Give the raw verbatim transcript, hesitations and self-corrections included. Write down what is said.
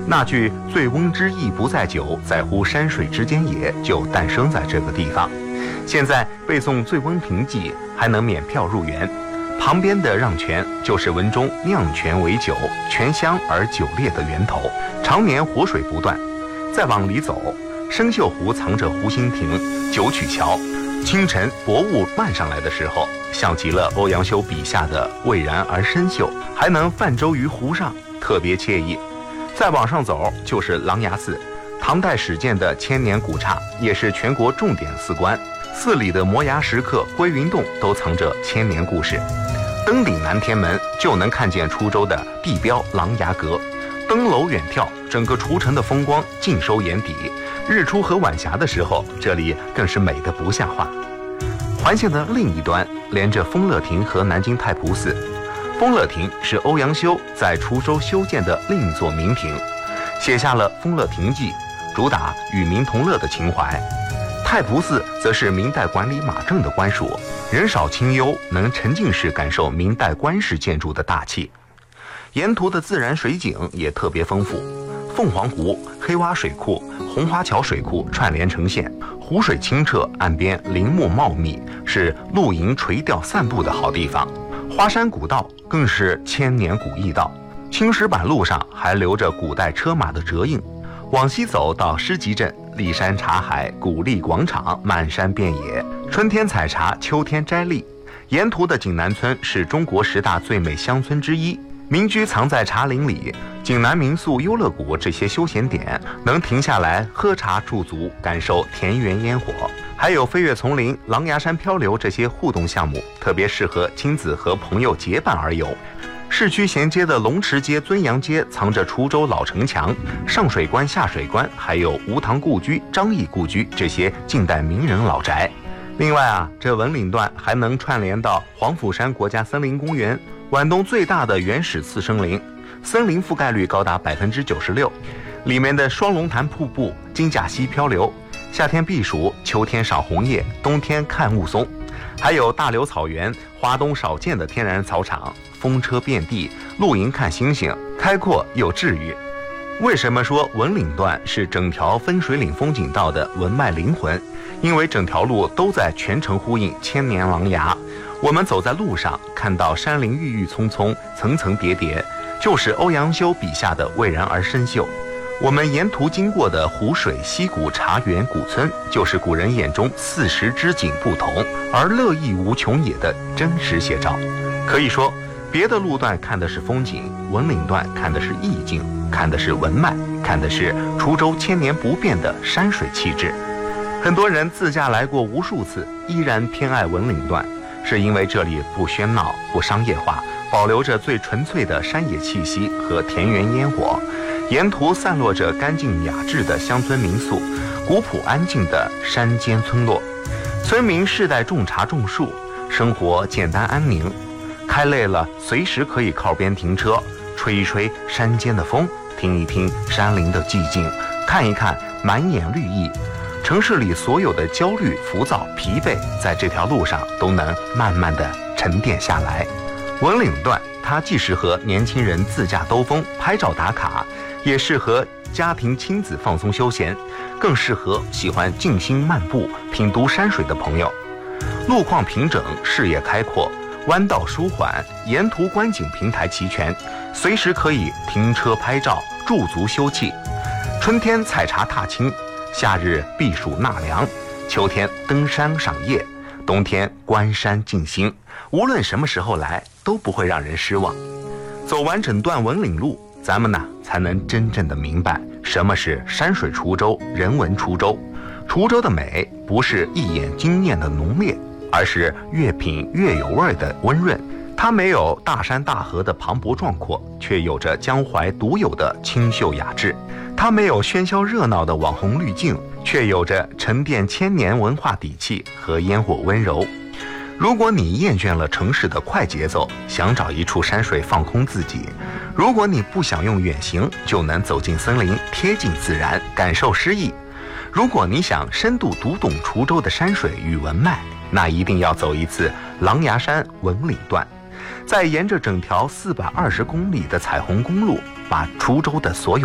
那句“醉翁之意不在酒，在乎山水之间也”就诞生在这个地方。现在背诵《醉翁亭记》还能免票入园。旁边的让泉就是文中酿泉为酒，泉香而酒烈的源头，常年活水不断。再往里走，生锈湖藏着湖心亭、九曲桥。清晨薄雾漫上来的时候，像极了欧阳修笔下的蔚然而深秀，还能泛舟于湖上，特别惬意。再往上走就是琅琊寺，唐代始建的千年古刹，也是全国重点寺观。寺里的摩崖石刻、归云洞都藏着千年故事。登顶南天门就能看见滁州的地标琅琊阁，登楼远眺，整个滁城的风光尽收眼底。日出和晚霞的时候，这里更是美得不像话。环线的另一端连着丰乐亭和南京太仆寺。丰乐亭是欧阳修在滁州修建的另一座名亭，写下了《丰乐亭记》，主打与民同乐的情怀。太仆寺则是明代管理马政的官署，人少清幽，能沉浸式感受明代官式建筑的大气。沿途的自然水景也特别丰富，凤凰湖、黑洼水库、红花桥水库串联成线，湖水清澈，岸边林木茂密，是露营垂钓散步的好地方。花山古道更是千年古驿道，青石板路上还留着古代车马的折印。往西走到诗集镇，骊山茶海、古丽广场满山遍野，春天采茶，秋天摘栗。沿途的锦南村是中国十大最美乡村之一，民居藏在茶林里。锦南民宿、优乐谷这些休闲点能停下来喝茶驻足，感受田园烟火。还有飞跃丛林、狼牙山漂流这些互动项目，特别适合亲子和朋友结伴而游。市区衔接的龙池街、尊阳街藏着滁州老城墙、上水关、下水关，还有吴塘故居、张毅故居这些近代名人老宅。另外啊，这文岭段还能串联到黄甫山国家森林公园，皖东最大的原始次生林，森林覆盖率高达百分之九十六。里面的双龙潭瀑布、金甲溪漂流，夏天避暑，秋天赏红叶，冬天看雾凇。还有大柳草原，华东少见的天然草场，风车遍地，露营看星星，开阔又治愈。为什么说文岭段是整条分水岭风景道的文脉灵魂？因为整条路都在全程呼应千年琅琊。我们走在路上，看到山林郁郁葱葱，层层叠叠，就是欧阳修笔下的蔚然而深秀。我们沿途经过的湖水、溪谷、茶园、古村，就是古人眼中四时之景不同而乐意无穷也的真实写照。可以说，别的路段看的是风景，文岭段看的是意境，看的是文脉，看的是滁州千年不变的山水气质。很多人自驾来过无数次，依然偏爱文岭段，是因为这里不喧闹、不商业化，保留着最纯粹的山野气息和田园烟火。沿途散落着干净雅致的乡村民宿，古朴安静的山间村落。村民世代种茶种树，生活简单安宁。开累了，随时可以靠边停车，吹一吹山间的风，听一听山林的寂静，看一看满眼绿意。城市里所有的焦虑、浮躁、疲惫，在这条路上都能慢慢的沉淀下来。文岭段它既适合年轻人自驾兜风、拍照打卡，也适合家庭亲子放松休闲，更适合喜欢静心漫步、品读山水的朋友。路况平整，视野开阔，弯道舒缓，沿途观景平台齐全，随时可以停车拍照、驻足休憩。春天采茶踏青，夏日避暑纳凉，秋天登山赏叶，冬天观山静心。无论什么时候来，都不会让人失望。走完整段文岭路，咱们呢才能真正的明白什么是山水滁州，人文滁州。滁州的美不是一眼惊艳的浓烈，而是越品越有味的温润。它没有大山大河的磅礴壮阔，却有着江淮独有的清秀雅致。它没有喧嚣热闹的网红滤镜，却有着沉淀千年文化底气和烟火温柔。如果你厌倦了城市的快节奏，想找一处山水放空自己；如果你不想用远行就能走进森林，贴近自然，感受诗意；如果你想深度读懂滁州的山水与文脉，那一定要走一次琅琊山文岭段。再沿着整条四百二十公里的彩虹公路，把滁州的所有